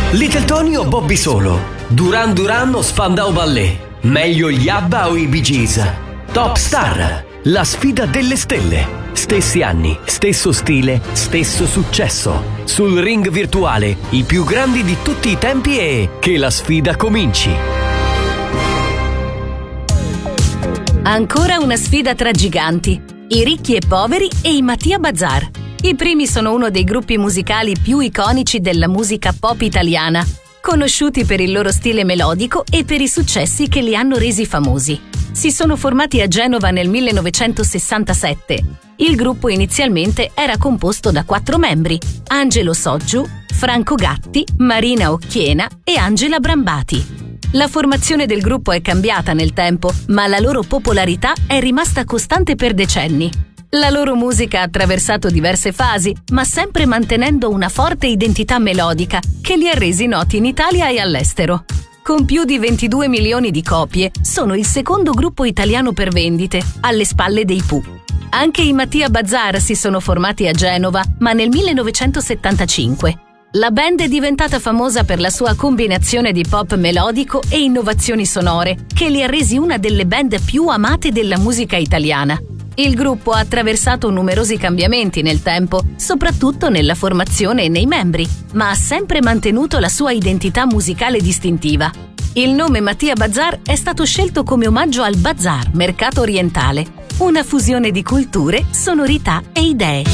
Little Tony o Bobby Solo? Duran Duran o Spandau Ballet? Meglio gli ABBA o i Bee Gees? Top Star, la sfida delle stelle. Stessi anni, stesso stile, stesso successo. Sul ring virtuale, i più grandi di tutti i tempi e che la sfida cominci. Ancora una sfida tra giganti, i Ricchi e Poveri e i Mattia Bazar. I primi sono uno dei gruppi musicali più iconici della musica pop italiana, conosciuti per il loro stile melodico e per i successi che li hanno resi famosi. Si sono formati a Genova nel 1967. Il gruppo inizialmente era composto da 4 membri: Angelo Soggiu, Franco Gatti, Marina Occhiena e Angela Brambati. La formazione del gruppo è cambiata nel tempo, ma la loro popolarità è rimasta costante per decenni. La loro musica ha attraversato diverse fasi, ma sempre mantenendo una forte identità melodica che li ha resi noti in Italia e all'estero. Con più di 22 milioni di copie, sono il secondo gruppo italiano per vendite, alle spalle dei Pooh. Anche i Mattia Bazar si sono formati a Genova, ma nel 1975. La band è diventata famosa per la sua combinazione di pop melodico e innovazioni sonore, che li ha resi una delle band più amate della musica italiana. Il gruppo ha attraversato numerosi cambiamenti nel tempo, soprattutto nella formazione e nei membri, ma ha sempre mantenuto la sua identità musicale distintiva. Il nome Mattia Bazar è stato scelto come omaggio al bazar, mercato orientale, una fusione di culture, sonorità e idee.